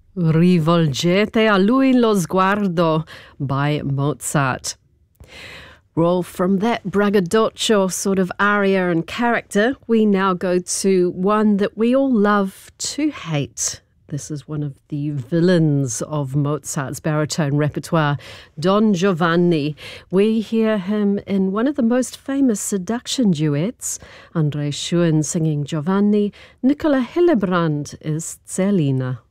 Rivolgete a lui lo sguardo by Mozart. Well, from that braggadocio sort of aria and character, we now go to one that we all love to hate. This is one of the villains of Mozart's baritone repertoire, Don Giovanni. We hear him in one of the most famous seduction duets, André Schuen singing Giovanni, Nicola Hillebrand is Zerlina.